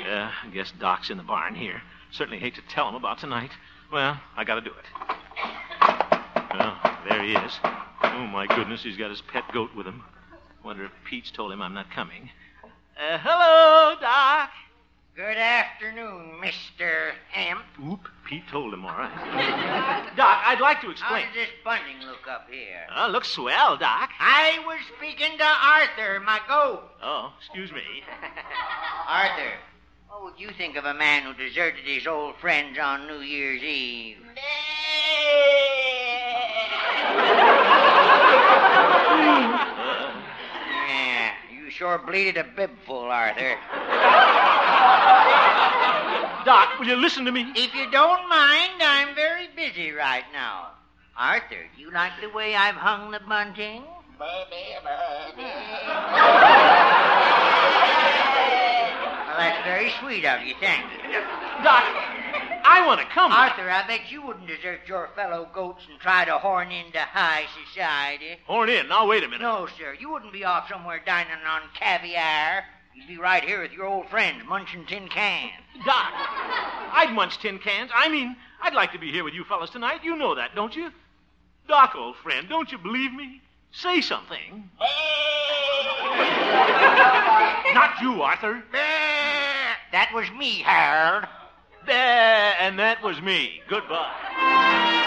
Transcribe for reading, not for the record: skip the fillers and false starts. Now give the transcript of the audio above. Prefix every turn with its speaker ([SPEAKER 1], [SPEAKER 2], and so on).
[SPEAKER 1] Yeah, I guess Doc's in the barn here. Certainly hate to tell him about tonight. Well, I gotta do it. Well, there he is. Oh, my goodness, he's got his pet goat with him. Wonder if Pete's told him I'm not coming. Hello, Doc.
[SPEAKER 2] Good afternoon, Mr. Hemp.
[SPEAKER 1] Oop, Pete told him, all right. Doc, I'd like to explain.
[SPEAKER 2] How does this bunting look up here?
[SPEAKER 1] Oh, looks swell, Doc.
[SPEAKER 2] I was speaking to Arthur, my goat.
[SPEAKER 1] Oh, excuse me.
[SPEAKER 2] Arthur, what would you think of a man who deserted his old friends on New Year's Eve? Yeah, you sure bleated a bibful, Arthur.
[SPEAKER 1] Doc, will you listen to me?
[SPEAKER 2] If you don't mind, I'm very busy right now. Arthur, do you like the way I've hung the bunting? Well, that's very sweet of you, thank you.
[SPEAKER 1] Doc, I want to come.
[SPEAKER 2] Arthur, I bet you wouldn't desert your fellow goats and try to horn into high society.
[SPEAKER 1] Horn in. Now, wait a minute.
[SPEAKER 2] No, sir. You wouldn't be off somewhere dining on caviar. You'd be right here with your old friends, munching tin cans.
[SPEAKER 1] Doc, I'd munch tin cans. I mean, I'd like to be here with you fellas tonight. You know that, don't you? Doc, old friend, don't you believe me? Say something. Not you, Arthur.
[SPEAKER 2] That was me, Harold.
[SPEAKER 1] And that was me. Goodbye.